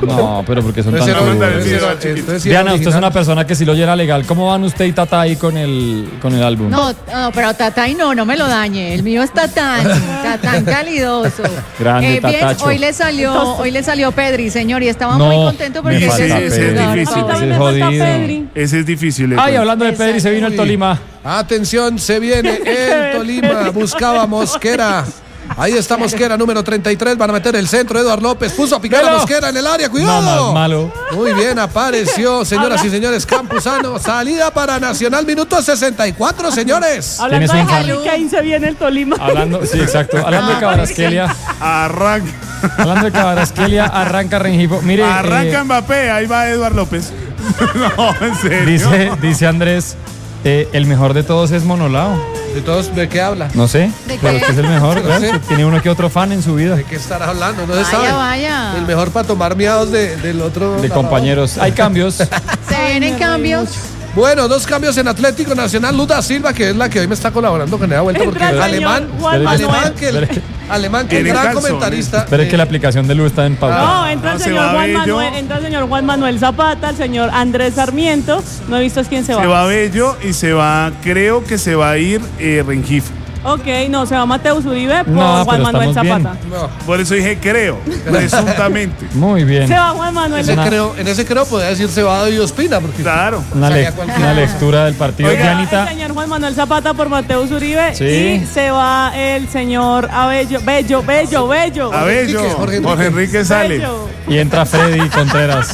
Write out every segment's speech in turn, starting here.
No, pero porque son tan Entonces, sí, Diana, usted es una persona que si lo llena legal. ¿Cómo van usted y Tata ahí con el álbum? No, pero Tatay no me lo dañe. El mío es Tatán calidoso. Grande, Bien, Tatacho. hoy le salió Pedri, señor, y estaba muy contento porque me falta ese Pedri. es difícil. Ese es jodido. Ese es difícil. Ay, hablando de Pedri, se vino el Tolima. Atención, se viene el Tolima. Buscaba Mosquera. Ahí está Mosquera, número 33. Van a meter el centro. Eduard López puso a picar a Mosquera en el área. ¡Cuidado! No, más malo. Muy bien, apareció, señoras y señores, Campuzano. Salida para Nacional, minuto 64, señores. Hablando de Harry Kane, se viene el Tolima. Sí, exacto. Hablando de Cabarasquelia. Hablando de Cabarasquelia, arranca Rengifo. Mire, arranca Mbappé, ahí va Eduard López. No, en serio. Dice Andrés, el mejor de todos es Monolao. ¿De todos de qué habla? No sé, pero es que es el mejor. No sé. Tiene uno que otro fan en su vida. ¿De qué estarás hablando? No se sabe. Vaya. El mejor para tomar miados del otro. De compañeros. Hay cambios. Se vienen cambios. Bueno, 2 cambios en Atlético Nacional. Luda Silva, que es la que hoy me está colaborando con esa vuelta, porque alemán, que es gran comentarista. Espere que la aplicación de Lu está en pauta. No, entra el señor Juan Manuel Zapata, el señor Andrés Sarmiento. No he visto quién se va. Se va Bello y creo que se va a ir Rengifo. Ok, no, se va Mateus Uribe por Juan Manuel Zapata. No. Por eso dije creo, presuntamente. Muy bien. Se va Juan Manuel En ese creo podría decir se va David Ospina, porque claro. Una lectura del partido. Oiga, Dianita. el señor Juan Manuel Zapata por Mateus Uribe. Sí. Y se va el señor Bello. Jorge Enrique sale. Bello. Y entra Freddy Contreras.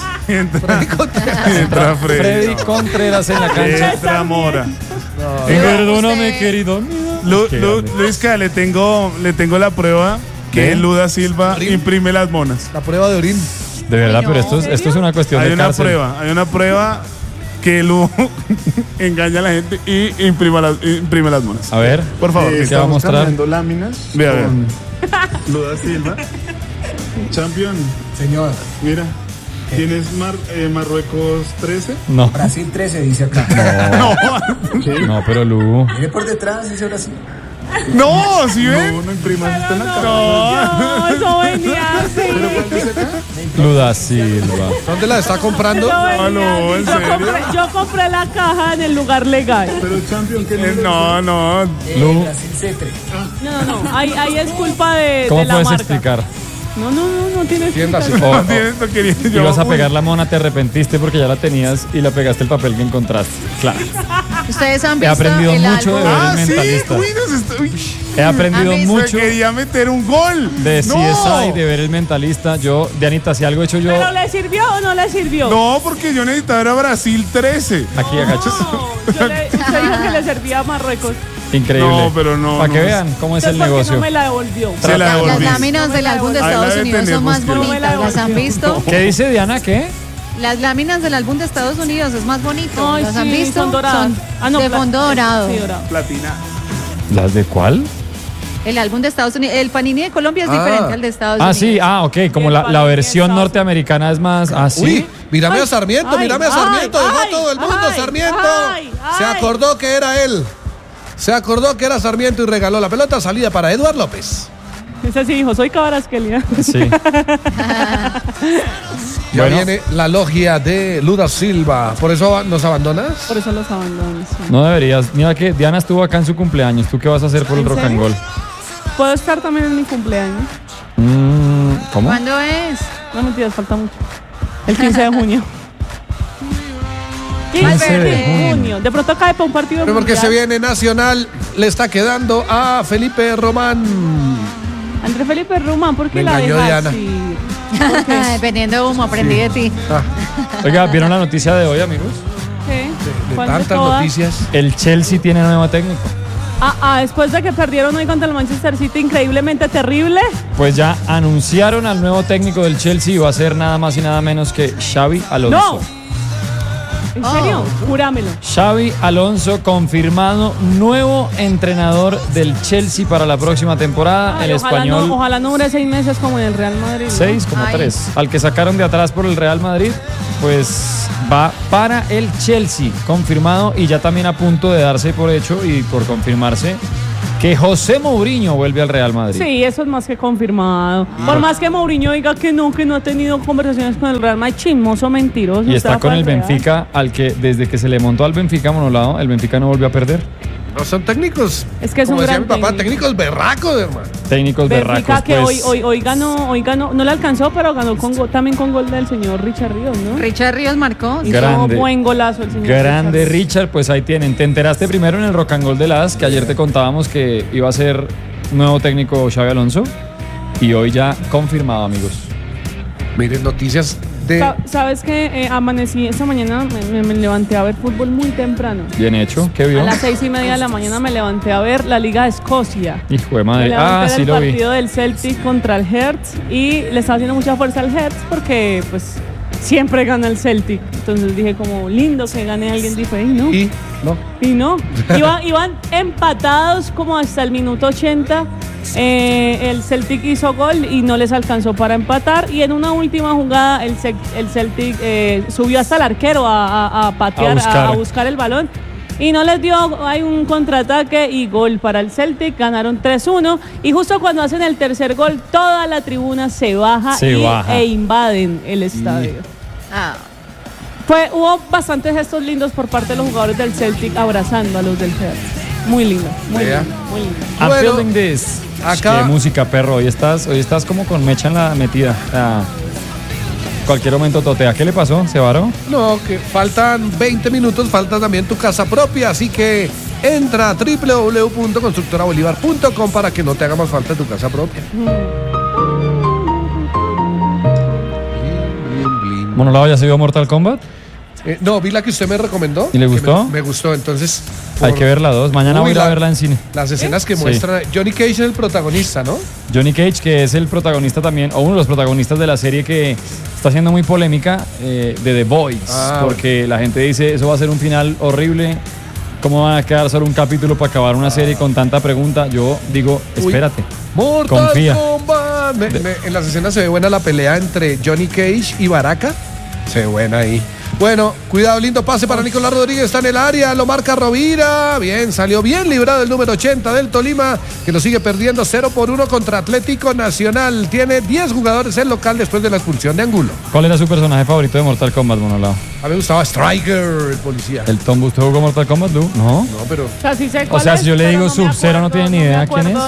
Entra Freddy Contreras en la cancha. Entra Mora. Perdóname, querido. Luisca, le tengo la prueba que Luda Silva imprime las monas. la prueba de orín. De verdad, pero esto es una cuestión de cárcel. Hay una prueba que Lu engaña a la gente y imprime las monas. A ver, por favor. ¿qué va a mostrar? Láminas. Vea. Luda Silva. Champion. Señor. Mira. ¿Tienes Marruecos 13? No. Brasil 13 dice acá. No, pero Lu. Mire por detrás, dice Brasil. No, ¿sí ven? No imprimas, está en la cara. No, eso venía así. Luda Silva. ¿Dónde la está comprando? No, en serio. Yo compré la caja en el lugar legal. Pero Champion, ¿qué No. Lu. Brasil C3. No. Ahí es culpa de ¿Cómo la puedes marca. explicar? No tienes que Ibas a pegar la mona, te arrepentiste porque ya la tenías y la pegaste el papel que encontraste. Claro. Ustedes han He visto aprendido el mucho de álbum. ver el mentalista. He aprendido ¿Han visto? mucho Quería meter un gol. de CSI, de ver el mentalista. Dianita, si algo he hecho yo. ¿Pero le sirvió o no le sirvió? No, porque yo necesitaba era Brasil 13. Aquí agachas. Usted dijo que le servía a Marruecos. Increíble. No, pero no. Para que vean cómo es el ¿Por qué negocio. no me la devolvió? Se la Las devolví. láminas del álbum de Ahí la Estados Unidos son más tenemos, bonitas. ¿Las han visto? ¿Qué dice Diana? ¿Qué? Las láminas del álbum de Estados Unidos es más bonito. Ay, ¿Las han sí, visto? son doradas. de fondo dorado. Sí, dorado. Platina. ¿Las de cuál? El álbum de Estados Unidos. El Panini de Colombia es diferente al de Estados Unidos. Sí, ok. Como la versión norteamericana es más así. Uy, mírame a Sarmiento, mírame a Sarmiento. Dejó a todo el mundo, Sarmiento. Se acordó que era él. Se acordó que era Sarmiento y regaló la pelota. Salida para Eduard López. Ese sí dijo, soy Cabarasquelia. Sí. Ya viene la logia de Luda Silva. ¿Por eso nos abandonas? Por eso los abandono. Sí. No deberías. Mira que Diana estuvo acá en su cumpleaños. ¿Tú qué vas a hacer por el ¿En Rock and serio? Roll? ¿Puedo estar también en mi cumpleaños? ¿Cómo? ¿Cuándo es? No, mentiras, falta mucho. El 15 de junio. 15 de junio. De pronto cae para un partido Pero porque mundial. se viene Nacional, le está quedando a Felipe Román. André Felipe Román, ¿por qué Me la engañó dejas Diana. así? Dependiendo de cómo aprendí de ti. Oiga, ¿vieron la noticia de hoy, amigos? ¿Qué? De ¿Cuál de tantas todas? noticias. El Chelsea tiene nuevo técnico. Después de que perdieron hoy contra el Manchester City, increíblemente terrible. Pues ya anunciaron al nuevo técnico del Chelsea y va a ser nada más y nada menos que Xavi Alonso. ¡No! ¿En serio? Júramelo. Xavi Alonso confirmado nuevo entrenador del Chelsea para la próxima temporada. Ay, el español. Ojalá no dure 6 meses como en el Real Madrid. ¿no? 6,3. Al que sacaron de atrás por el Real Madrid, pues va para el Chelsea, confirmado y ya también a punto de darse por hecho y por confirmarse que José Mourinho vuelve al Real Madrid. Sí, eso es más que confirmado. Por más que Mourinho diga que no ha tenido conversaciones con el Real Madrid, chismoso, mentiroso. Y está con el Benfica, al que desde que se le montó al Benfica monolado, el Benfica no volvió a perder. No son técnicos. Es que es como un decía gran mi papá, técnico. técnicos berracos, hermano. Técnicos Benfica berracos, que pues. hoy ganó, no le alcanzó, pero ganó también con gol del señor Richard Ríos, ¿no? Richard Ríos marcó. Hizo Grande. buen golazo el señor Grande Richard, pues ahí tienen. Te enteraste primero en el Rock and Roll de las que ayer te contábamos que iba a ser nuevo técnico Xabi Alonso y hoy ya confirmado, amigos. Miren, noticias de... ¿Sabes qué? Amanecí esta mañana, me levanté a ver fútbol muy temprano. Bien hecho, ¿qué vio? A las 6:30 de la mañana me levanté a ver la Liga de Escocia. Hijo de Me madre. levanté a ver Sí el lo vi. partido del Celtic contra el Hertz y le estaba haciendo mucha fuerza al Hertz porque pues siempre gana el Celtic. Entonces dije como lindo que gane alguien diferente, ¿no? Y no. Iban empatados como hasta el minuto 80. El Celtic hizo gol y no les alcanzó para empatar. Y en una última jugada el Celtic subió hasta el arquero a patear, a buscar el balón. Y no les dio, hay un contraataque y gol para el Celtic, ganaron 3-1. Y justo cuando hacen el tercer gol, toda la tribuna se baja e invaden el estadio. Hubo bastantes gestos lindos por parte de los jugadores del Celtic abrazando a los del Hertz. Muy lindo, muy lindo, muy lindo. I'm Bueno, feeling this. acá- Qué música, perro. Hoy estás como con mecha en la metida. Cualquier momento totea. ¿Qué le pasó? ¿Se varó? No, que faltan 20 minutos, falta también tu casa propia, así que entra a www.constructorabolívar.com para que no te haga más falta tu casa propia. Monolado, ¿ya se vio Mortal Kombat? No, vi la que usted me recomendó. ¿Y le que gustó? Me gustó, entonces... Hay que ver la 2. Mañana voy a ir a verla en cine. Las escenas que Sí. muestran... Johnny Cage es el protagonista, ¿no? Johnny Cage, que es el protagonista también, o uno de los protagonistas de la serie que está siendo muy polémica, de The Boys, porque la gente dice, eso va a ser un final horrible, ¿cómo van a quedar solo un capítulo para acabar una serie con tanta pregunta? Yo digo, espérate, Mortal confía. Kombat. En las escenas se ve buena la pelea entre Johnny Cage y Baraka. Se ve buena ahí. Bueno, cuidado, lindo pase para Nicolás Rodríguez, está en el área, lo marca Rovira. Bien, salió bien librado el número 80 del Tolima, que lo sigue perdiendo 0-1 contra Atlético Nacional. Tiene 10 jugadores el local después de la expulsión de Angulo. ¿Cuál era su personaje favorito de Mortal Kombat, Monolado? A mí me gustaba Striker, el policía. ¿El Tom ¿Usted jugó Mortal Kombat, Lu? No. No, pero... O sea, sí sé cuál si yo le pero digo no me Sub-Zero, no tiene ni idea quién es.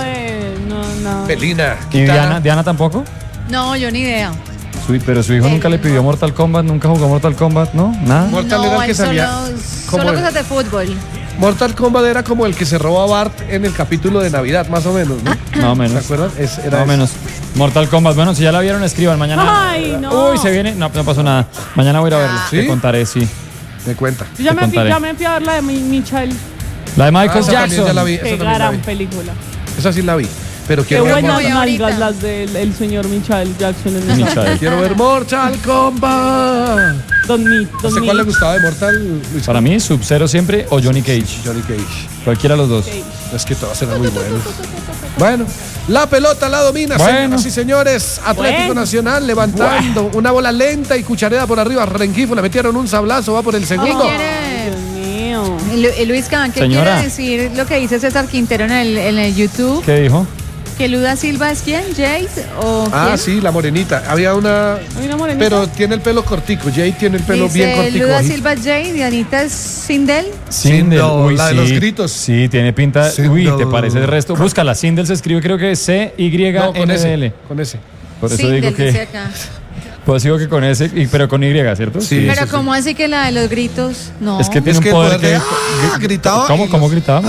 No. Melina. ¿Y Diana tampoco? No, yo ni idea. Pero su hijo nunca le pidió Mortal Kombat, nunca jugó Mortal Kombat, ¿no? Nada. Mortal era el que él salía. Solo como cosas de fútbol. Mortal Kombat era como el que se roba a Bart en el capítulo de Navidad, más o menos, ¿no? Más o menos. ¿Se acuerdan? Era Más o menos. Mortal Kombat. Bueno, si ya la vieron, escriban. Mañana. Ay, no. Uy, se viene. No pasó nada. Mañana voy a ir a verla. ¿Sí? Te contaré, sí. Me cuenta. Yo ya Te me contaré. fui a ver la de Michael. La de Michael esa también ya la Jackson. vi. Esa Qué también la gran vi. película. Esa sí la vi. Pero Qué quiero ver buenas Mortal- nalgas las del señor Michael Jackson en esa. Michael. Quiero ver Mortal Kombat. Don No sé cuál le gustaba de Mortal, Luis. Para mí, Sub-Zero siempre o Johnny Cage. Johnny Cage. Cualquiera de los dos. Es que todos eran muy buenos. Bueno, la pelota la domina, Bueno. señoras y señores. Atlético Bueno. Nacional levantando una bola lenta y cuchareda por arriba. Rengifo, le metieron un sablazo, va por el ¿Qué segundo. quiere? Dios mío. Luisca, ¿qué Señora. quiere decir lo que dice César Quintero en el YouTube? ¿Qué dijo? ¿Que Luda Silva es quién? ¿Jade? ¿O Ah, quién? sí, la morenita. Había una... Hay una morenita. Pero tiene el pelo cortico. Jay tiene el pelo Dice bien cortico. Luda ahí. Silva es Jade y Anita es Sindel. Sindel. Uy, la de sí. los gritos. Sí, tiene pinta. Uy, Sindel. ¿te parece el resto? Búscala. Sindel se escribe, creo que No, con C-Y-N-D-L. ese. Con ese. Por eso Sindel, digo dice que. acá. Pues digo que con ese, pero con Y, ¿cierto? Sí. Pero ¿cómo así que la de los gritos? No. Es que tiene Es que un el poder poder que. de- gritaba ¿Cómo, y cómo los- gritaba?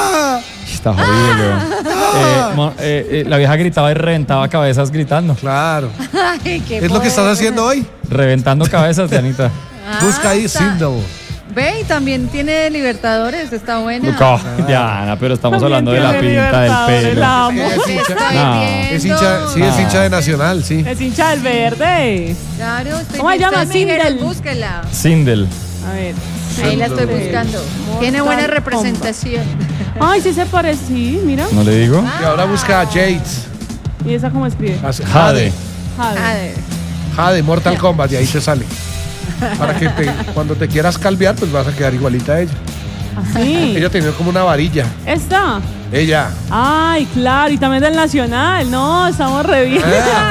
Está jodido, León. La vieja gritaba y reventaba cabezas gritando. Claro. Ay, qué Es lo que estás poder. haciendo hoy. Reventando cabezas, Dianita. Busca ahí está. Sindel. Ve, y también tiene Libertadores, está buena. No, Diana, pero estamos hablando de la También pinta del tiene pelo. La amo. Es hincha, Estoy No. viendo. es hincha, sí, es hincha de Nacional, sí. Es hincha del verde. Claro, estoy ¿Cómo se llama? estoy en Miguel, Sindel. Búsquela. Sindel. A ver. Ahí la estoy buscando. Tiene buena Mortal representación. Ay, sí se parece. Sí, mira. ¿No le digo? Y ahora busca a Jade. ¿Y esa cómo escribe? Jade. Jade. A ver. Jade, Mortal Kombat, y ahí te sale. Para que cuando te quieras calviar, pues vas a quedar igualita a ella. Sí. Ella tenía como una varilla. Esta. Ella. Ay, claro, y también del Nacional. No, estamos re bien.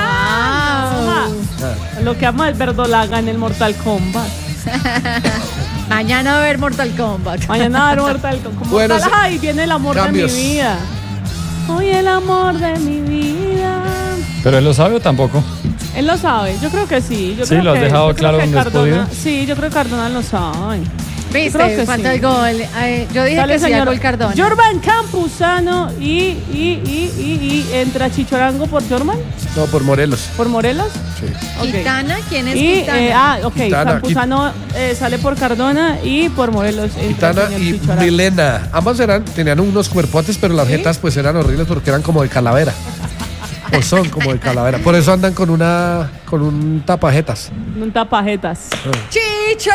Lo que ama el verdolaga en el Mortal Kombat. Mañana va a ver Mortal Kombat. Mañana va a ver Mortal Kombat. Bueno, Ay, viene el amor cambios. de mi vida. Hoy el amor de mi vida. ¿Pero él lo sabe o tampoco? Él lo sabe, yo creo que sí. Yo Sí, creo lo has que- dejado yo creo claro que donde has Cardona- podido. Sí, yo creo que Cardona lo sabe. Creo ¿Viste? que Falta sí. el gol. Yo dije Sale que sí señor al gol Cardona. Jorman Campuzano y entra Chichorango por Jorman, No, por Morelos. por Morelos. Sí. Ok. Quintana, ¿quién es Y, Quintana? ok, Quintana, Campuzano sale por Cardona y por Morelos entra el Quintana señor y Chichorango. Milena. Ambas tenían unos cuerpotes, pero las jetas pues eran horribles porque eran como de calavera. O son como de calavera. Por eso andan con un tapajetas. Un tapajetas. ¡Chicho!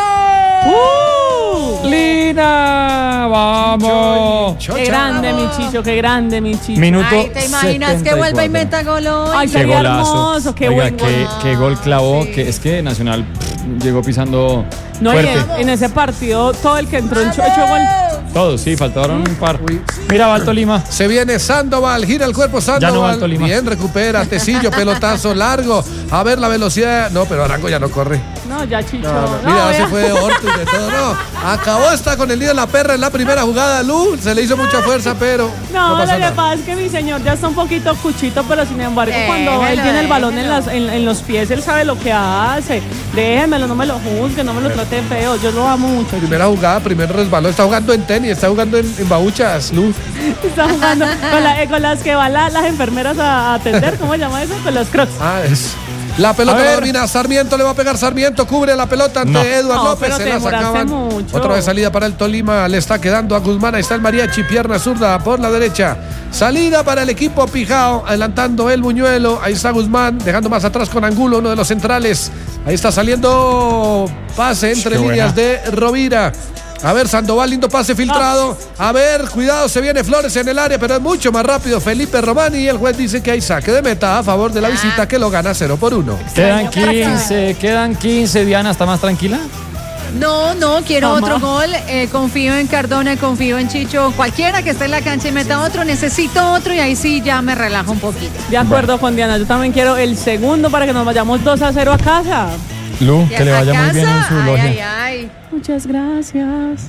¡Lina! ¡Vamos! Chocha. ¡Qué grande mi Chicho, qué grande mi Chicho! Minuto Ay, ¿te imaginas que vuelva y 74. meta gol hoy? Ay, Qué sería golazo. hermoso, qué Oiga, buen gol. qué gol clavó. Sí. Que es que Nacional llegó pisando No, y fuerte. en ese partido todo el que entró en hecho gol. Todos, sí, faltaron un par. Uy. Mira, Balto Lima. Se viene Sandoval, gira el cuerpo Sandoval. va Alto Lima. Bien, recupera, Tecillo, pelotazo largo. A ver la velocidad. No, pero Arango ya no corre. No, ya Chicho. No, No, mira, se vea. fue de orto y de todo. No, acabó esta con el líder la perra en la primera jugada. Lu, se le hizo mucha fuerza, pero no, No, pasa lo que nada. pasa es que mi señor ya está un poquito cuchito, pero sin embargo, cuando él Déjelo, tiene el balón en, déjelo. en los pies, él sabe lo que hace. Déjemelo, no me lo juzgue, no me lo trate feo. Yo lo amo mucho. Primera jugada, primer resbalón. Está jugando en tenis, está jugando en babuchas, Lu. Está jugando con las que van las enfermeras a atender. ¿Cómo se llama eso? Con los crocs. Ah, es. La pelota A la ver. domina Sarmiento, le va a pegar Sarmiento, cubre la pelota ante No. Eduardo No, López, pero se te la demoraste sacaban. mucho. Otra vez salida para el Tolima, le está quedando a Guzmán, ahí está el Mariachi, pierna zurda por la derecha. Salida para el equipo Pijao, adelantando el Buñuelo, ahí está Guzmán, dejando más atrás con Angulo, uno de los centrales. Ahí está saliendo pase entre Qué líneas buena. de Rovira. A ver, Sandoval, lindo pase filtrado. A ver, cuidado, se viene Flores en el área, pero es mucho más rápido Felipe Romani. Y el juez dice que hay saque de meta a favor de la visita que lo gana 0-1. Quedan 15. Diana, ¿está más tranquila? No, quiero Mamá. otro gol. Confío en Cardona, confío en Chicho. Cualquiera que esté en la cancha y meta otro, necesito otro y ahí sí ya me relajo un poquito. De acuerdo con Diana, yo también quiero el segundo para que nos vayamos 2-0 a casa. Lu, que le ¿A vaya muy bien en casa? su Ay, logia. ay. Muchas gracias.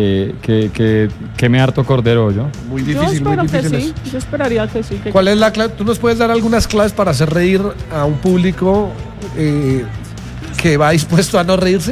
Que me harto cordero yo. Muy Yo difícil, muy espero que difícil. sí. Yo esperaría que sí. Que ¿Cuál es la clave? ¿Tú nos puedes dar algunas claves para hacer reír a un público que va dispuesto a no reírse?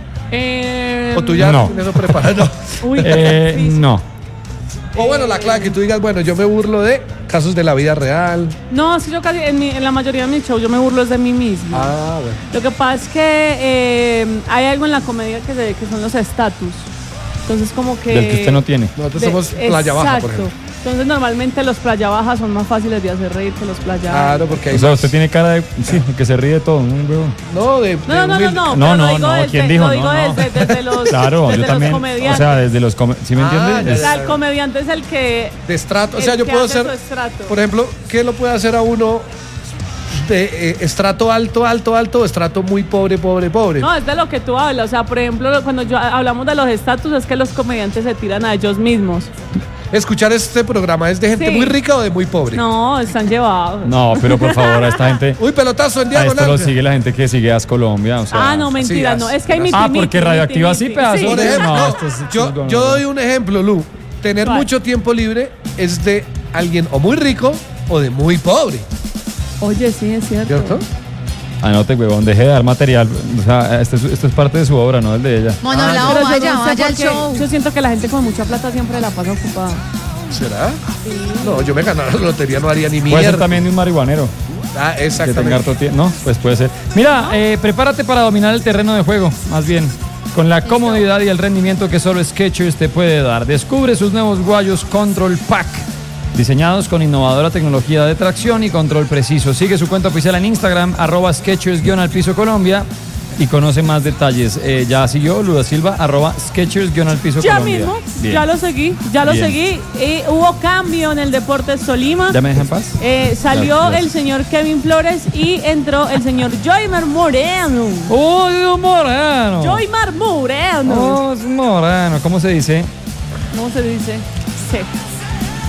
¿O tú ya No. tienes eso preparado? Uy, qué difícil. No. O bueno, la clave que tú digas, bueno, yo me burlo de casos de la vida real. No, sí, yo casi en la mayoría de mis shows yo me burlo es de mí mismo. Ah, bueno. Lo que pasa es que hay algo en la comedia que son los estatus. Entonces como que... Del que usted no tiene. Nosotros somos playa baja, por exacto. ejemplo. Entonces normalmente los playa bajas son más fáciles de hacer reír que los playa altas. Claro, porque hay O sea, más- usted tiene cara de sí, que se ríe de todo, ¿no, huevón? No, de No, humilde. pero No, lo no, digo no, desde, ¿quién dijo? Lo digo No, no. desde los, Claro, desde yo también. los O comediantes. sea, desde los ¿sí me Ah, entiende? O Es- sea, el comediante es el que... De estrato. O sea, el yo que puedo hace hacer, su estrato. por ejemplo, ¿qué lo puede hacer a uno de estrato alto, alto, alto, o estrato muy pobre, pobre, pobre? No, es de lo que tú hablas. O sea, por ejemplo, cuando hablamos de los estatus, es que los comediantes se tiran a ellos mismos. Escuchar este programa, ¿es de gente Sí. muy rica o de muy pobre? No, están llevados. No, pero por favor, a esta gente. Uy, pelotazo en A esto diagonal. lo sigue la gente que sigue As Colombia. O sea, Ah, no, mentira, sí, no. Es que hay miti, porque miti, Radioactiva miti, sí, miti. pedazo. Por Sí, ejemplo, no, no, esto es yo chingón, yo no. doy un ejemplo, Lu. Tener ¿Cuál? mucho tiempo libre es de alguien o muy rico o de muy pobre, Oye, sí, es cierto. ¿cierto? Anote, huevón, deje de dar material. O sea, esto es parte de su obra, no el de ella. Monolao, Pero yo vaya, no sé vaya por al qué. show. Yo siento que la gente con mucha plata siempre la pasa ocupada. ¿Será? No, yo me ganara la lotería, no haría ni Puede ser mierda. también de un marihuanero. Ah, Que tenga exactamente. harto tiempo. No, pues puede ser. Mira, prepárate para dominar el terreno de juego, más bien. Con la comodidad y el rendimiento que solo Skechers te puede dar. Descubre sus nuevos guayos Control Pack. Diseñados con innovadora tecnología de tracción y control preciso. Sigue su cuenta oficial en Instagram, @Skechers_al piso Colombia. Y conoce más detalles. Ya siguió Luda Silva, @Skechers_al piso Ya Colombia. mismo, Bien. ya lo seguí. Bien. Hubo cambio en el Deportes Tolima. ¿Ya me dejan paz? Salió Gracias. el señor Kevin Flores y entró el señor Joymar Moreno. ¡Oh, Dios Moreno! Joymar Moreno. ¡Oh, Moreno! ¿Cómo se dice? ¿Cómo se dice? Sí.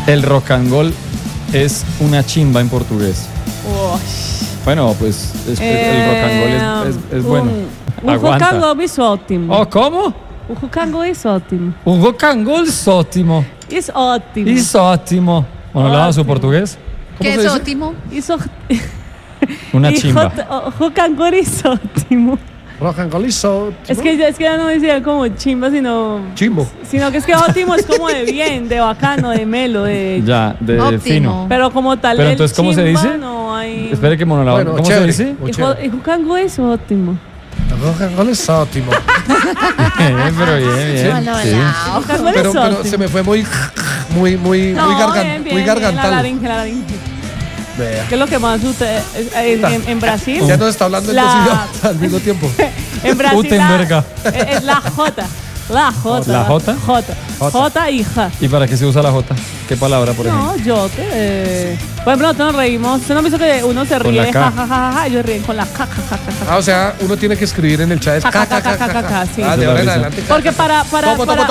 El rock and roll es una chimba en portugués. Bueno, pues el rock and roll es bueno. Un rock and roll es ótimo. Oh, ¿cómo? Un rock and roll es ótimo. Un rock and roll es ótimo. Es ótimo. Es ótimo. ¿Monolado su Ótimo. portugués? ¿Qué es ótimo? Eso- Una chimba. Rock and roll es ótimo. Rock and roll is so- Es que ya no decía como chimba, sino Chimbo. que es que ótimo es como de bien, de bacano, de melo, de... Ya, de Óptimo. fino. Pero como tal, Pero el entonces, ¿cómo se chimba dice? No hay... Espere que monolado. Bueno, ¿Cómo chévere. se dice? Muy chévere. El rock and roll es ótimo. Rock and roll is ótimo. Pero bien. Monolado. Sí. Rock and roll Pero es ótimo. se me fue muy Bien, muy la gargantal. laringe, la laringe. Vea. ¿Qué es lo que más usted en Brasil? Ya nos está hablando en La- dos idiomas al mismo tiempo. En Brasil Gutenberga. es la J. La J. ¿La J? J. J y J. ¿Y para qué se usa la J? ¿Qué palabra, por ejemplo? No, yo te... Por ejemplo, nosotros nos reímos. ¿Usted no ha visto que uno se Con ríe la de K. ja, ja, ja, ja? Ellos ríen con la ja, ja, ja, ja, ja. O sea, uno tiene que escribir en el chat. Ja, ja, ja, ja, ja, ja, sí. De Esa es ahora la en risa. adelante. Porque para Topo, el portugués,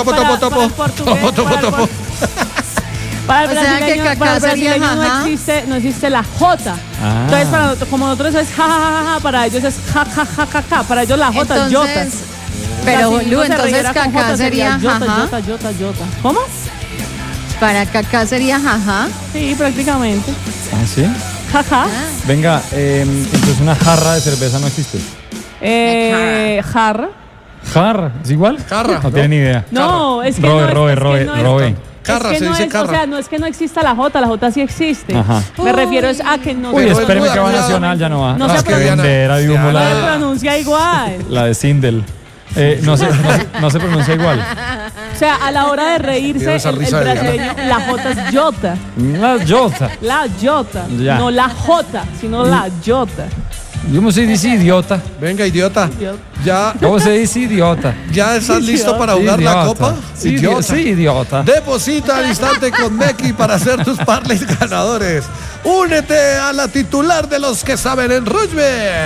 para el O sea, que brasileño, cacá para el sería brasileño jaja. no existe la J. Ah. Entonces, para nosotros, como nosotros es ja, ja, ja, ja, para ellos es ja, ja, ja, ja, ja. Para ellos la J es yota. Entonces, pero O sea, si Lu, uno se entonces riera con cacá J, sería yota, jaja. yota, yota, yota. ¿Cómo? Para cacá sería jaja. Sí, prácticamente. ¿Ah, sí? Jaja. Venga, entonces una jarra de cerveza no existe. Jarra. ¿Jarra? ¿Es igual? Jarra, No ¿no? tiene ni idea. No, es que Robe, no es, robe, es que robe, no es- robe. Carra, es que se no dice es, carra. O sea, no es que no exista la J sí existe. Ajá. Me refiero es a que no Uy, Pero se, es espéreme muda, que va cuidado. Nacional, ya no va. No Ah, se es que pronuncia. bandera de humo, no se la pronuncia igual. de Sindel. No se pronuncia igual. O sea, a la hora de reírse, Tiene esa el risa de brasileño, la J es yota. La Jota. La yota. Ya. No la J, sino la yota. ¿Cómo se dice idiota? Venga, idiota. Ya, ¿Cómo se dice idiota? ya estás listo para jugar la Idiota. copa. Sí, idiota. Deposita al instante con Meki para hacer tus parlays ganadores. Únete a la titular de los que saben en rugby.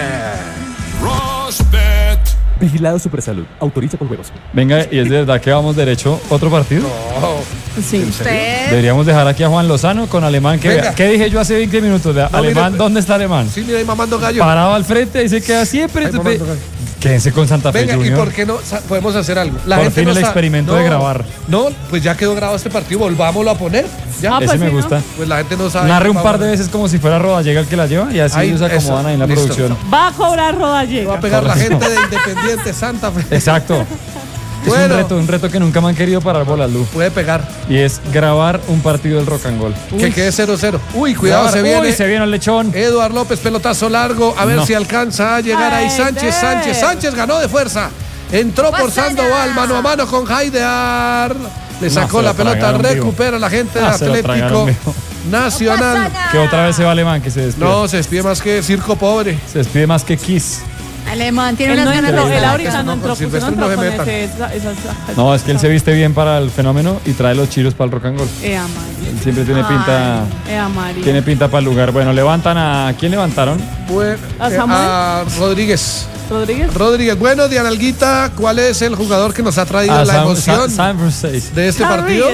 Vigilado Supersalud. Autoriza con juegos. Venga, y es de verdad que vamos derecho. ¿Otro partido? Sí. Usted. Deberíamos dejar aquí a Juan Lozano con Alemán. Venga. ¿Qué dije yo hace 20 minutos? Alemán, mire, ¿dónde está Alemán? Sí, mira ahí mamando gallo. Parado al frente y se queda siempre. Ahí mamando gallo. Quédense con Santa Fe Venga, ¿y Junior. por qué no podemos hacer algo? Por fin el experimento de grabar. No, pues ya quedó grabado este partido, volvámoslo a poner. Ya. Ah, Ese pues me sí, ¿no? gusta. Pues la gente no sabe. Narre un Vamos par de veces como si fuera Rodallega el que la lleva y así Ahí, ellos se acomodan eso, ahí en la listo. producción. Va a cobrar Va Rodallega. a pegar la Correcto. gente de Independiente Santa Fe. Exacto. Bueno. Es un reto que nunca me han querido parar bolas, Lu. Puede pegar. Y es grabar un partido del rock and roll. Que quede 0-0. Uy, cuidado, Grabar- se viene. Uy, se viene el lechón. Eduard López, pelotazo largo. A ver No. si alcanza a llegar ahí. Ay, Sánchez, ver. Sánchez, Sánchez ganó de fuerza. Entró por Pasa Sandoval, ya. mano a mano con Haidear. Le No, sacó se la lo pelota, tragaron vivo. recupera la gente de Se lo Atlético tragaron vivo. Nacional. Que otra vez se va Alemán, que se despide. No, se despide más que circo pobre. Se despide más que Kiss. Alemán tiene Él no unas ganas entró, de él estar ahorita acá. no entró, Con porque no Silvestre no entró se con metan. esas... No, es que él se viste bien para el fenómeno y trae los chiros para el rock and roll. María. Él siempre tiene pinta. María. Tiene pinta para el lugar. Bueno, levantan a. ¿Quién levantaron? Bueno, ¿A Samuel? a Rodríguez. Rodríguez. Rodríguez, bueno, Diana Alguita, ¿cuál es el jugador que nos ha traído A la emoción San Versace. de este partido?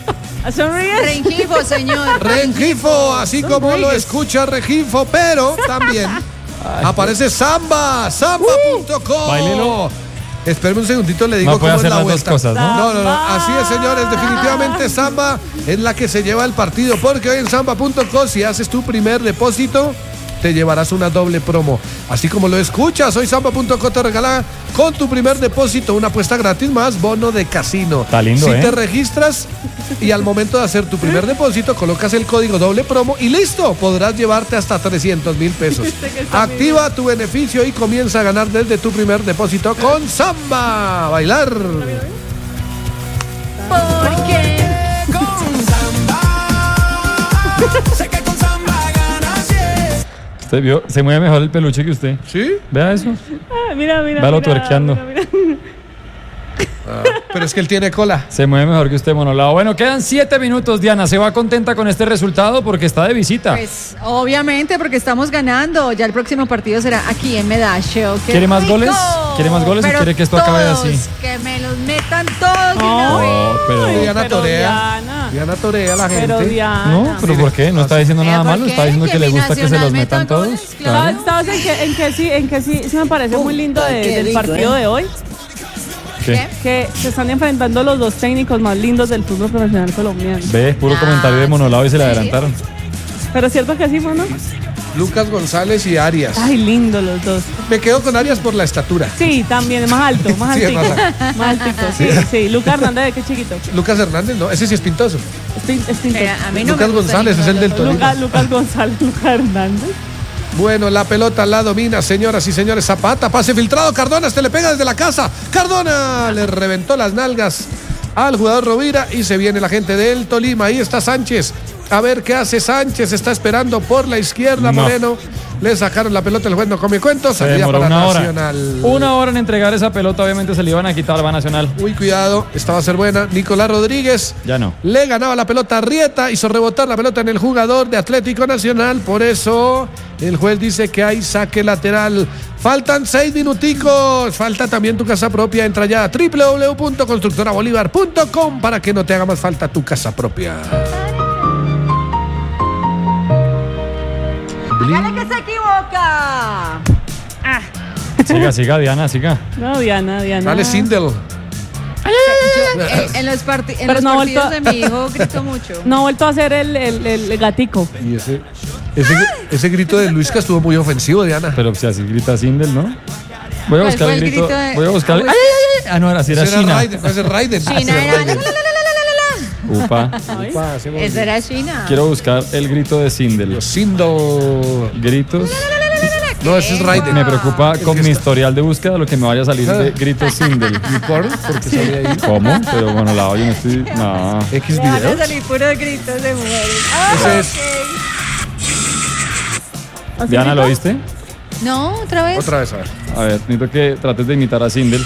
A Sonríguez. Rengifo, señor. Rengifo, así como lo escucha Rengifo, pero también aparece Samba, samba.com. Báilelo. Espérame un segundito, le digo No puede cómo es hacer la las dos vuelta. cosas, ¿no? No, así es, señores, definitivamente Samba es la que se lleva el partido, porque hoy en samba.com si haces tu primer depósito te llevarás una doble promo. Así como lo escuchas, hoy samba.com te regala con tu primer depósito una apuesta gratis más bono de casino. Está lindo, si ¿eh? te registras y al momento de hacer tu primer depósito colocas el código doble promo y listo, podrás llevarte hasta 300,000 pesos. Activa tu beneficio y comienza a ganar desde tu primer depósito con Samba. A bailar. Porque Usted vio, se mueve mejor el peluche que usted. ¿Sí? Vea eso. Mira. Valo tuerqueando. mira. Pero es que él tiene cola. Se mueve mejor que usted, monolado. Bueno, quedan 7 minutos, Diana. ¿Se va contenta con este resultado? Porque está de visita. Pues obviamente porque estamos ganando. Ya el próximo partido será aquí en Medallo. ¡Qué ¿Quiere más rico! goles? ¿Quiere más goles o Pero quiere que esto acabe todos, así? Que me los metan todos de una No, vez. Oh, pero Diana pero torea. Diana. Diana torea a la gente. Pero Diana. No, pero ¿por qué? No está diciendo nada malo, está diciendo que le gusta que se los metan todos. Claro. ¿Sabes en que sí me parece muy lindo del partido de hoy? ¿Qué? Que se están enfrentando los dos técnicos más lindos del fútbol profesional colombiano. Ve, puro comentario de monolado y se le adelantaron. Pero es cierto que sí, ¿no? Lucas González y Arias. Ay, lindo los dos. Me quedo con Arias por la estatura. Sí, también, más alto, más Sí, altico. es Más altico, sí. Lucas Hernández, qué chiquito. Lucas Hernández, no, ese sí es pintoso. Es pintoso. A mí no Lucas me gusta González es el del Tolima. Lucas González, Lucas Hernández. Bueno, la pelota la domina, señoras y señores. Zapata, pase filtrado. Cardona, este le pega desde la casa. Cardona le reventó las nalgas al jugador Rovira y se viene la gente del Tolima. Ahí está Sánchez. A ver qué hace Sánchez. Está esperando por la izquierda. No. Moreno. Le sacaron la pelota, el juez no come cuentos. Se Salida demoró para una hora. Nacional. Una hora en entregar esa pelota, obviamente se le iban a quitar, va Nacional. Uy, cuidado, esta va a ser buena. Nicolás Rodríguez Ya no. le ganaba la pelota a Rieta, hizo rebotar la pelota en el jugador de Atlético Nacional. Por eso el juez dice que hay saque lateral. Faltan 6 minuticos. Falta también tu casa propia. Entra ya a www.constructorabolívar.com para que no te haga más falta tu casa propia. Dígale que se equivoca. Siga, Diana, siga. No, Diana. Dale, Sindel. En los Pero no ha vuelto partidos de mi hijo grito mucho. No ha vuelto a hacer el gatico. Y ese grito de Luisca estuvo muy ofensivo, Diana. Pero si así grita Sindel, ¿no? Voy a buscar fue el el grito. grito de- Voy a buscar. Uy. ¡Ay! Ah, no, era así, era Ese era China. Raiden, ese es Raiden. China Ese es era. Raiden. Upa. Upa, ese fue- Esa era China. Quiero buscar el grito de Sindel. Sindel. Gritos. No, ese es Raiden. Me preocupa con que mi está- historial de búsqueda lo que me vaya a salir de gritos Sindel. ¿Por? Porque sale ahí. ¿Cómo? Pero bueno, la yo no estoy. No. X Le van a videos. salir puros gritos de mujeres. Ese es. Diana, ¿lo viste? No, otra vez. Otra vez, a ver. A ver, necesito que trates de imitar a Sindel.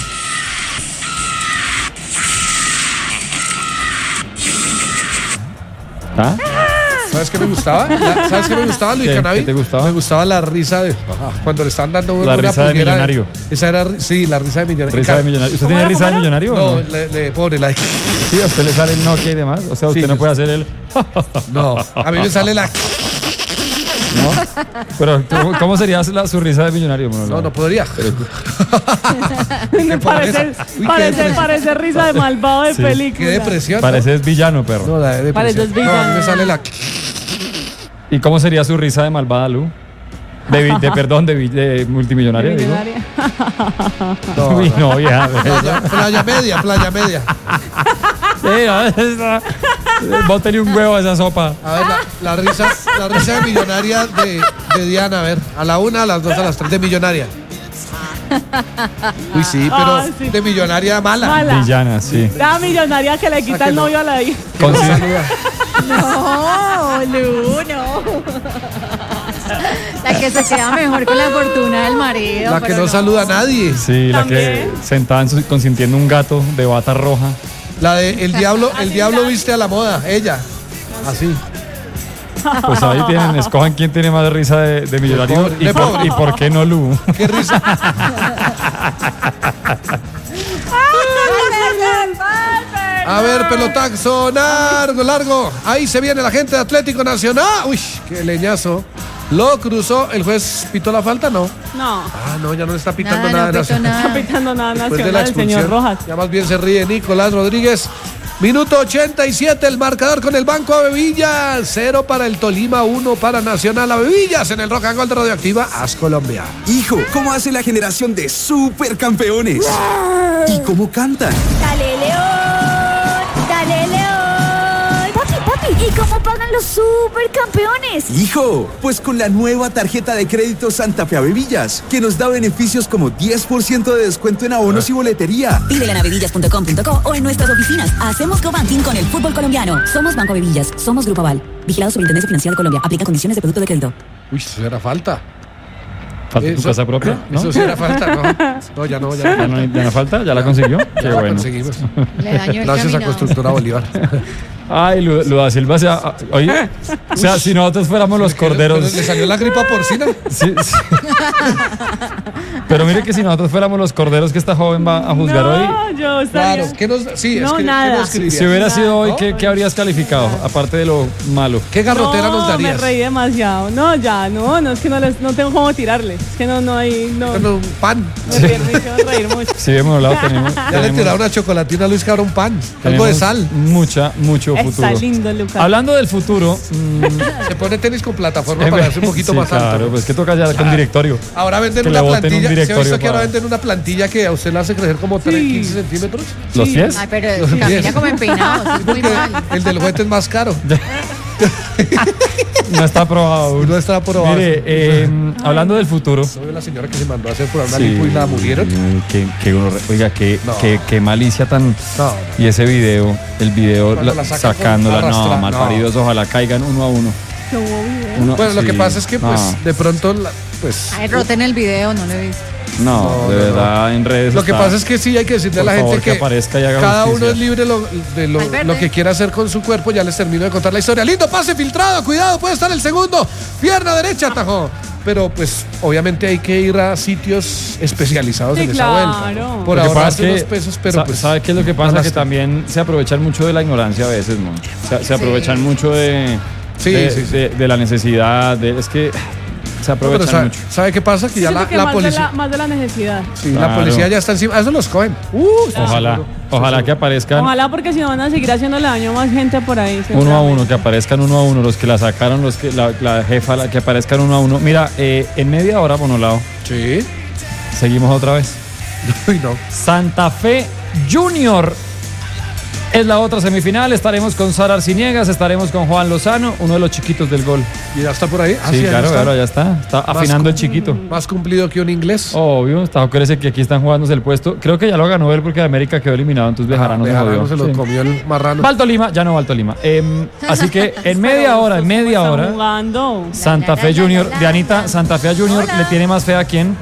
¿Ah? ¿Sabes qué me gustaba? ¿Sabes qué me gustaba, Luis ¿Qué? Canavi? ¿Qué te gustaba? Me gustaba la risa de... Cuando le están dando La una risa de pulguera. millonario. Esa era... Sí, la risa de millonario. Risa de millonario. ¿Usted ¿Cómo tiene era, risa de cómo era? millonario o No, no? le pone la... Sí, a usted le sale el Nokia y demás. O sea, usted Sí, no yo- puede hacer el. No, a mí me sale la... ¿No? Pero, ¿cómo sería su risa de millonario? Bueno, No podría. Me parece, Uy, qué depresión. parece risa de malvado de Sí. película. Qué depresión. Parece es villano, perro. No, la de Pareces depresión. No, a mí me villano. sale la... ¿Y cómo sería su risa de malvada, Lu? De multimillonaria, digo. Millonaria. No, Uy, no, vieja. Playa media. Bótele un huevo a esa sopa. A ver, la risa de millonaria de Diana, a ver. A la 1, a las 2, a las 3 de millonaria. Uy, sí, pero Ah, sí. de millonaria mala. Mala. Villana, sí. La millonaria que le quita el novio a la hija. Consider- No, Lu, no. La que se queda mejor con la fortuna del marido. La que pero no saluda a nadie. Sí, la que También. sentada consintiendo un gato de bata roja. La de el diablo viste a la moda, ella. Así. Pues ahí tienen, escojan quién tiene más risa de millonario De pobre. y por qué no Lu. Qué risa. A ver, pelotazo, largo. Ahí se viene la gente de Atlético Nacional. Uy, qué leñazo. Lo cruzó. ¿El juez pitó la falta? No. No, Ah, no, ya no le está pitando Nada, nada. no pitó Nacional. nada. está pitando nada Después de la nacional el señor expulsión. Rojas. Ya más bien se ríe Nicolás Rodríguez. Minuto 87, el marcador con el Banco Avevillas. 0 para el Tolima, 1 para Nacional Avevillas en el Rock and Gold de Radioactiva. Haz Colombia. Hijo, ¿cómo hace la generación de supercampeones? ¿Y cómo cantan? ¡Dale, León! ¡Dale, León! Papi, ¿y cómo pagan los supercampeones? Hijo, pues con la nueva tarjeta de crédito Santa Fe Avevillas, que nos da beneficios como 10% de descuento en abonos y boletería. Pídela en avevillas.com.co o en nuestras oficinas. Hacemos co-banking con el fútbol colombiano. Somos Banco Avevillas. Somos Grupo Aval. Vigilado Superintendencia Financiera de Colombia. Aplica condiciones de producto de crédito. Uy, eso era falta. ¿Falta tu Eso- casa propia? ¿No? Eso sí era falta, ¿no? No, ya no. ¿Ya no, ya no falta? ¿Ya la consiguió? Ya Qué la bueno. conseguimos. Le dañó el Gracias a caminado. Constructora Bolívar. Ay, Luda Silva, oye, o sea, si nosotros fuéramos los corderos. ¿Le salió la gripa porcina? Sí. Pero mire que si nosotros fuéramos los corderos que esta joven va a juzgar hoy. No, yo estaría... Claro, ¿qué nos, sí, No, es que, nada. ¿qué nos escribirías? Si hubiera sido hoy, ¿No? ¿qué habrías calificado? Aparte de lo malo. ¿Qué garrotera nos darías? Me reí demasiado. No, ya, no, es que no tengo cómo tirarle. Es que no hay... No, Bueno, un pan. me hicieron reír mucho. Sí, hemos hablado, tenemos. Ya le tiraron una chocolatina a Luis Cabra, un pan. Algo de sal. Mucho Está futuro. lindo, Lucas. Hablando del futuro. Se pone tenis con plataforma para hacerse un poquito sí, más alto. Claro, pues que toca ya con directorio. Ahora venden Que una le boten un plantilla. ¿Se ha directorio visto que ahora para- venden una plantilla que a usted le hace crecer como 15 centímetros? ¿Los pies? Ay, pero Los camina pies. como empeinado, sí, muy mal. El del juguete es más caro. No está aprobado aún. No está aprobado. Mire, hablando del futuro. ¿No vio la señora que se mandó a hacer por una Sí. lipo y la murieron? Oiga, qué malicia tan. No. Y ese video, el video Cuando la sacan sacándola, con no, arrastra- malparidos, ojalá caigan 1 a 1. Qué hubo video. Bueno, lo que pasa es que, pues, de pronto, pues... Ay, roten el video, no lo he visto. No, de verdad, en redes. Lo que está- pasa es que sí hay que decirle a Por la gente favor, que que aparezca y haga cada justicia. uno es libre de lo que quiera hacer con su cuerpo. Ya les termino de contar la historia. Lindo pase filtrado, cuidado, puede estar el segundo. Pierna derecha, atajó. Pero pues obviamente hay que ir a sitios especializados Sí, en esa claro. vuelta. Por Lo que ahorrarse pasa es unos que, pesos, pero pues... ¿sabe qué es lo que pasa? no Que las- también se aprovechan mucho de la ignorancia a veces, ¿no? Se aprovechan mucho de la necesidad, es que se No, pero aprovechan mucho. ¿sabe qué pasa? Que ya Siento que la más policía... más de la necesidad. Sí, Claro. la policía ya está encima. A eso los cogen. Ojalá que aparezcan Ojalá, porque si no van a seguir haciéndole daño a más gente por ahí. 1 a 1, que aparezcan 1 a 1, los que la sacaron, los que la jefa, que aparezcan 1 a 1. Mira, en media hora, Monolao. Sí. Seguimos otra vez. Uy, no. Santa Fe Junior es la otra semifinal. Estaremos con Sara Arciniegas, estaremos con Juan Lozano, uno de los chiquitos del gol. ¿Y ya está por ahí? Sí, ya claro, está. claro, ya está. Está afinando el chiquito. Más cumplido que un inglés. Obvio, acuérdese que aquí están jugándose el puesto. Creo que ya lo ganó él porque América quedó eliminado, entonces Bejarano se Bejarano jodió. se lo Sí. comió el marrano. Balto Lima, ya no Balto Lima. Así que en media hora, Jugando. Santa Fe Junior, Dianita, Santa Fe Junior, ¿le tiene más fe a quién?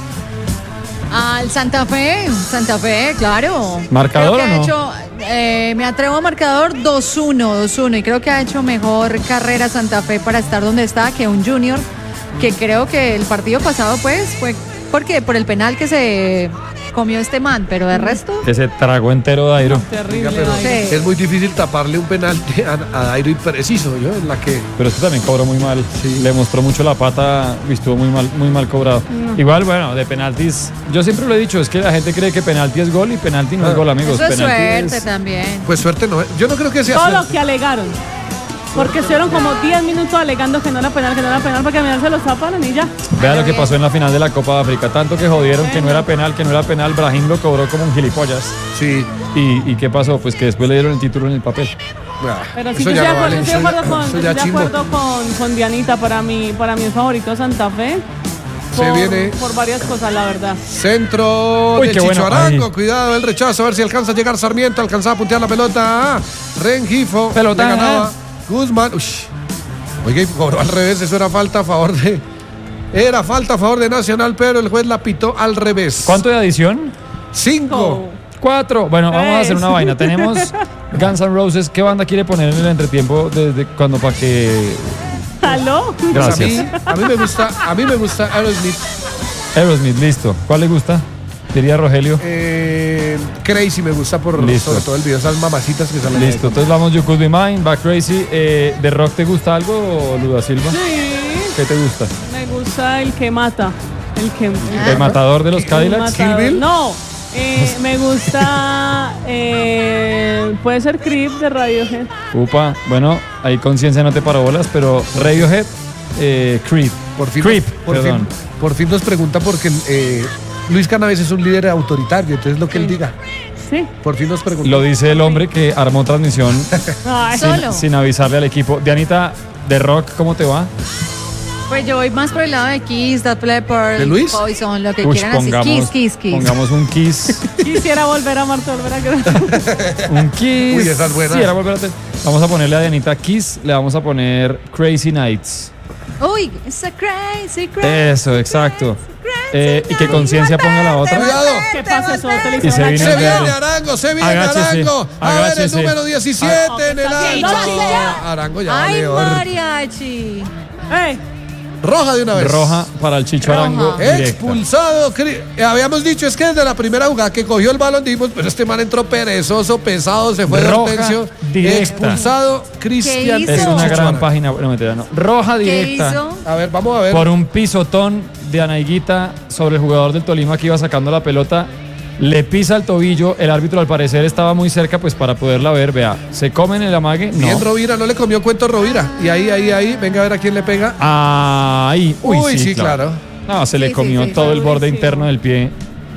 Al Santa Fe, claro. ¿Marcador Creo que o no? ha hecho, me atrevo a marcador 2-1, y creo que ha hecho mejor carrera Santa Fe para estar donde está que un Junior, que creo que el partido pasado pues fue porque por el penal que se comió este man, pero de resto... Que se tragó entero Dairo. Terrible. Oiga, pero Sí. es muy difícil taparle un penalti a Dairo impreciso, yo, en la que... Pero es que también cobró muy mal. Le mostró mucho la pata y estuvo muy mal cobrado. Igual, bueno, de penaltis, yo siempre lo he dicho, es que la gente cree que penalti es gol y penalti no es gol, amigos. Eso es Penalti suerte es- también. Pues suerte no, yo no creo que sea Todo suerte. lo que alegaron. Porque estuvieron como 10 minutos alegando que no era penal, para que al final se los taparon y ya. Vean lo que pasó en la final de la Copa de África. Tanto que jodieron que no era penal, Brahim lo cobró como un gilipollas. Sí. ¿Y qué pasó? Pues que después le dieron el título en el papel. Pero sí, Eso yo ya estoy de no acuerdo, vale, estoy de eso acuerdo ya- con, eso estoy ya de chimbo. acuerdo con Dianita. Para mí es favorito Santa Fe. Se viene Por varias cosas, la verdad. centro Uy, de qué Chicho bueno. Arango. Ay. Cuidado, el rechazo, a ver si alcanza a llegar Sarmiento, alcanzaba a puntear la pelota. Rengifo. Pelota. Le ganaba Guzmán. Uy. Oiga, y cobró al revés, eso era falta a favor de... Era falta a favor de Nacional, pero el juez la pitó al revés. ¿Cuánto de adición? 5. 4. Bueno, vamos a hacer una 3. vaina. Tenemos Guns N' Roses. ¿Qué banda quiere poner en el entretiempo desde cuando para que... ¿Aló? Gracias. Pues a mí me gusta Aerosmith. Aerosmith, listo. ¿Cuál le gusta? Diría Rogelio. Crazy me gusta por Listo. sobre todo el video, esas mamacitas que salen. Listo, entonces vamos You Could Be Mine, Back Crazy. ¿De rock te gusta algo, Luda Silva? Sí. ¿Qué te gusta? Me gusta el que mata. ¿El matador de los Cadillacs? matador. Kill Bill. No. Me gusta. Puede ser Creep de Radiohead. Upa, bueno, ahí conciencia no te paró bolas, pero Radiohead, Creep. Por fin, Creep, perdón. Por fin nos pregunta porque Luis Cannabis es un líder autoritario, entonces lo que él diga. Sí. Por fin nos pregunta. Lo dice el hombre que armó transmisión Ay. Solo. sin avisarle al equipo. Dianita, de rock, ¿cómo te va? Pues yo voy más por el lado de Kiss, Def Leppard, ¿De Luis? Poison, lo que Uy, quieran así. Kiss. Pongamos un Kiss. Quisiera volver a amarte, volver a querer. Un Kiss. Uy, esa es buena. Sí, era volver a vamos a ponerle a Dianita Kiss, le vamos a poner Crazy Nights. Uy, it's a crazy, crazy. Eso, exacto. Y que Conciencia ponga la otra. Cuidado. ¿Qué pasa eso? Y se viene Se el viene verde. Arango, se viene Agáchese, Arango. A ver el agáchese. número 17 en el Chicho, área. Arango ya Ay, valió. mariachi. Roja de una vez. Roja para el Chicho Arango. directa. Expulsado. Habíamos dicho, es que desde la primera jugada que cogió el balón dijimos, pero este man entró perezoso, pesado, se fue de Roja Hortensio. directa. Expulsado Cristian. hizo? Es una Chicho gran Arango. página. No, mentira, no. Roja ¿Qué directa. hizo? A ver, vamos a ver. Por un pisotón de Ana Higuita sobre el jugador del Tolima que iba sacando la pelota. Le pisa el tobillo. El árbitro al parecer estaba muy cerca pues para poderla ver. Vea, se come en el amague. No. Bien, Rovira, no le comió cuento Rovira. Y ahí, venga a ver a quién le pega. Ahí. Uy, sí, claro. No, se le Sí, comió sí, sí. todo el borde interno del pie.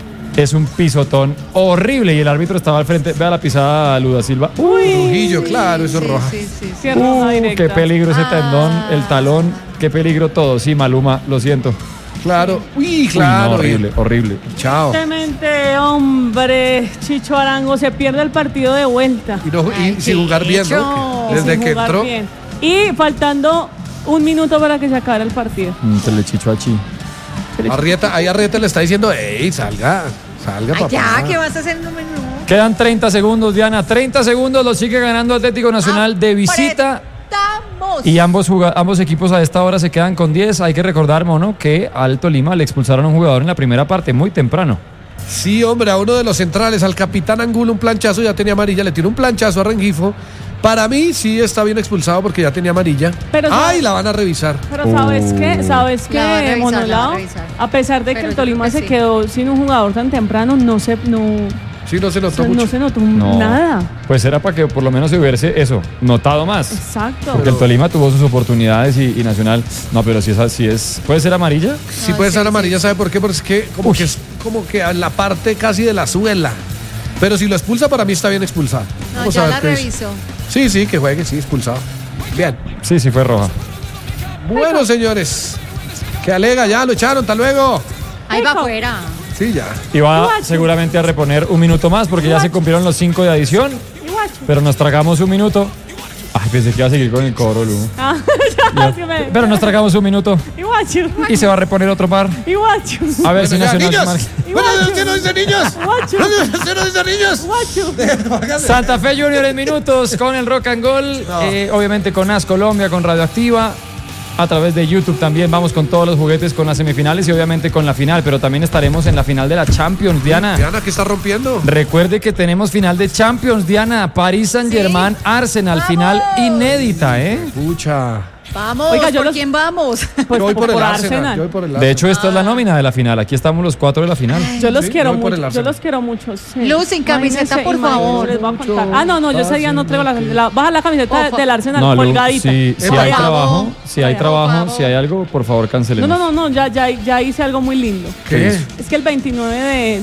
Es un pisotón horrible y el árbitro estaba al frente. Vea la pisada a Luda Silva. Trujillo, claro, eso es roja. Sí, sí, sí. Qué roja directa. Qué peligro ese tendón, el talón. Qué peligro todo. Sí, Maluma, lo siento. Claro. Uy, Uy, claro. no, horrible, horrible. Chao. Tristemente, hombre, Chicho Arango se pierde el partido de vuelta. Y sin jugar bien, ¿no? Y Desde sin que jugar entró. bien. Y faltando un minuto para que se acabara el partido. Se le chicho a Chi. Arrieta le está diciendo, ey, salga, Ay, papá. ya, ¿qué vas a hacer? No me no. Quedan 30 segundos, Diana. 30 segundos, lo sigue ganando Atlético Nacional de visita. Estamos. Y ambos equipos a esta hora se quedan con 10. Hay que recordar, Mono, que al Tolima le expulsaron a un jugador en la primera parte, muy temprano. Sí, hombre, a uno de los centrales, al capitán Angulo, un planchazo, ya tenía amarilla, le tiró un planchazo a Rengifo. Para mí sí está bien expulsado porque ya tenía amarilla. Pero Ay, la van a revisar. Pero ¿sabes qué? ¿Sabes La va a qué, revisar, Monolao? la va a revisar. A pesar de que Pero el yo Tolima creo que se sí. quedó sin un jugador tan temprano, no Sí, no se notó no mucho. se notó No. nada. Pues era para que por lo menos se hubiese eso, notado más. Exacto. Porque el Tolima tuvo sus oportunidades y Nacional. No, pero si es. ¿Puede ser amarilla? Sí puede ser amarilla, ¿sabe por qué? Porque es que es como que a la parte casi de la suela. Pero si lo expulsa, para mí está bien expulsado. No, Vamos a ya ver la qué dice. reviso. Sí, que juegue, sí, expulsado. Bien. Sí, fue roja. Bueno, señores. Que alega, ya lo echaron, hasta luego. Ahí va afuera. Sí, ya. Y va seguramente a reponer un minuto más porque ya se cumplieron los 5 de adición. Pero nos tragamos un minuto. Ay, pensé que iba a seguir con el coro, Lu. Ya, que me- Pero nos tragamos un minuto Iguacho. y se va a reponer otro par. Iguacho. A ver si Bueno, ya, Nacional. niños. Bueno, ¿usted no dice niños? Guacho. ¿Usted no dice niños? Guacho. Santa Fe Junior en minutos con el Rock and Gold. Obviamente con AS Colombia, con Radioactiva. A través de YouTube también vamos con todos los juguetes, con las semifinales y obviamente con la final. Pero también estaremos en la final de la Champions, Diana. Diana, ¿qué está rompiendo? Recuerde que tenemos final de Champions, Diana. París Saint-Germain, Arsenal, final inédita, ¿eh? Pucha. Vamos, Oiga, yo ¿por los- quién vamos? Pues Yo voy por el Arsenal. Arsenal. Yo voy por el De Arsenal. hecho, esta es la nómina de la final. Aquí estamos los 4 de la final. Yo los Sí, quiero voy por el mucho. Yo Arsenal. los quiero mucho. Sí. Luz, sin camiseta, por favor. Les voy a contar. Ah, no, yo ese día no traigo baja la camiseta del Arsenal No, Lu, colgadita. si Por hay favor. trabajo, si hay Por trabajo, favor. si hay algo, por favor, cancelemos. No, ya hice algo muy lindo. ¿Qué? Es que el 29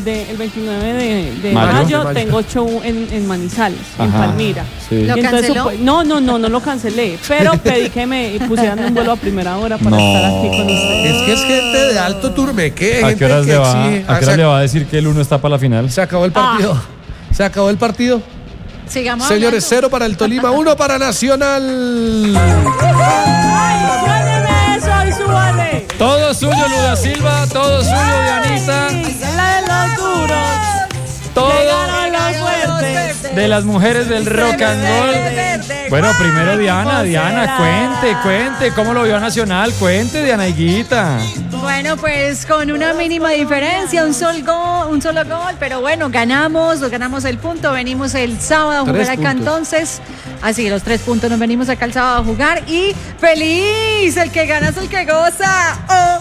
de Mayo. mayo tengo show en Manizales, en Ajá, Palmira. sí. Y ¿Lo entonces, canceló? no lo cancelé, pero pedí que me pusieran un vuelo a primera hora para estar aquí con ustedes. Es que es gente de alto turmeque. ¿A gente qué horas que le va, exige. a qué hora le va a decir que el 1 está para la final? Se acabó el partido. Se acabó el partido. Sigamos Señores, hablando. 0 para el Tolima, 1 para Nacional. ¡Ay, suélteme eso y súbale! Todo suyo, Luda Silva, todo suyo, Dianita. La de los duros, Todo le ganan los fuertes. de las mujeres del Rock and Roll. Bueno, primero Diana, cuente, ¿cómo lo vio a Nacional? Cuente, Diana Higuita. Bueno, pues con una mínima diferencia, un solo gol, pero bueno, ganamos el punto, venimos el sábado a jugar 3 acá puntos. entonces, así los 3 puntos nos venimos acá el sábado a jugar y feliz, el que gana es el que goza,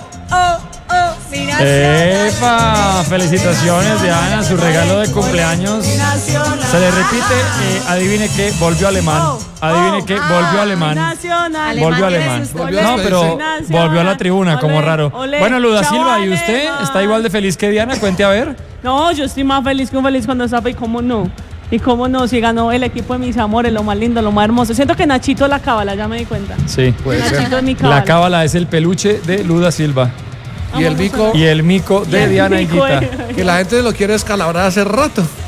mi Nacional. ¡Epa! Felicitaciones, Diana, su regalo de cumpleaños. Se le repite, adivine qué, volvió alemán. Adivine qué, volvió alemán. Nacional. Volvió Alemán alemán. tiene sus No, pero Nacional. volvió a la tribuna, como Olé, raro. olé, Bueno, Luda chao, Silva, ¿y usted alemán. está igual de feliz que Diana? Cuente a ver. No, yo estoy más feliz que un feliz cuando estaba y cómo no. Y cómo no, si ganó el equipo de mis amores, lo más lindo, lo más hermoso. Siento que Nachito la cábala, ya me di cuenta. Sí. Nachito es mi cábala. La cábala es el peluche de Luda Silva. Y el mico, Y el mico de el Diana mico Higuita. de- que la gente lo quiere escalabrar hace rato.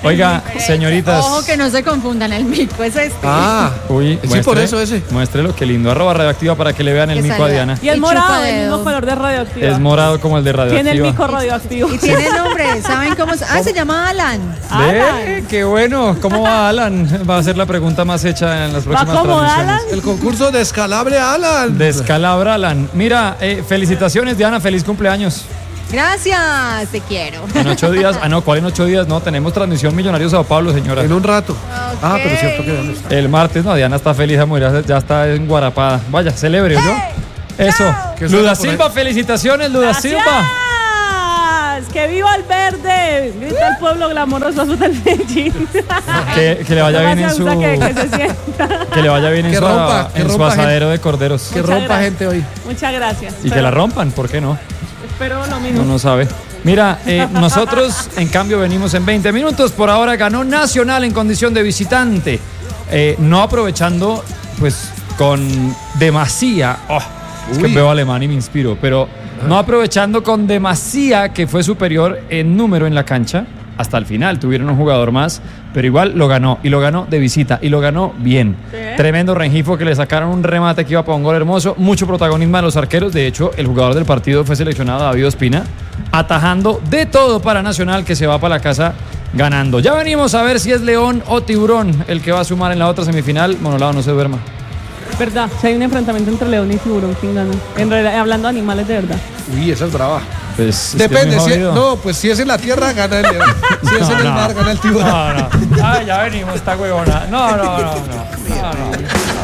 Oiga, señoritas. Ojo que no se confundan, el mico es este. Uy, sí, por eso ese. Muéstrelo, qué lindo. @radioactiva para que le vean el Que mico a salga. Diana. Y es Y morado, chupa el mismo dedo. color de radioactiva. Es morado como el de radioactiva. Tiene el mico radioactivo. Y tiene nombre, ¿saben cómo? Se llama Alan. Ve, qué bueno. ¿Cómo va Alan? Va a ser la pregunta más hecha en las próximas como transmisiones. Alan? El concurso Descalabre Alan. Descalabra Alan. Mira, felicitaciones Diana, feliz cumpleaños. Gracias, te quiero. En 8 días, ¿cuál en 8 días? No, tenemos transmisión Millonarios Sao Paulo, señora. En un rato. Ok. Pero cierto que Diana está. El martes, no, Diana está feliz, amor, ya está en Guarapada. Vaya, celebre, ¿no? Eso. ¿Qué suena Luda por ahí? Silva, felicitaciones, Luda Silva. ¡Gracias! ¡Que viva el verde! Grita el pueblo glamoroso del Medellín. Que le vaya bien en su. Que se sienta. Que le vaya bien en Que su, rompa, que en su rompa asadero de corderos. Que Muchas rompa gracias. gente hoy. Muchas gracias. Y que la rompan, ¿por qué no? Espero lo mismo. No sabe. Mira, nosotros en cambio venimos en 20 minutos. Por ahora ganó Nacional en condición de visitante. No aprovechando, pues, con demasía. Es que Uy. veo alemán y me inspiro. Pero no aprovechando con demasía que fue superior en número en la cancha. Hasta el final tuvieron un jugador más, pero igual lo ganó. Y lo ganó de visita. Y lo ganó bien. Sí. Tremendo Rengifo, que le sacaron un remate que iba para un gol hermoso. Mucho protagonismo a los arqueros. De hecho, el jugador del partido fue seleccionado, David Ospina, atajando de todo para Nacional, que se va para la casa ganando. Ya venimos a ver si es León o Tiburón el que va a sumar en la otra semifinal. Monolado, no se duerma. Verdad, si hay un enfrentamiento entre león y tiburón, ¿quién gana? En realidad, hablando de animales de verdad. Uy, esa es brava. Pues, Depende, es que es muy jodido. no, pues si es en la tierra, gana el león. Si es en el mar, gana el tiburón. No. Ya venimos, esta huevona. No.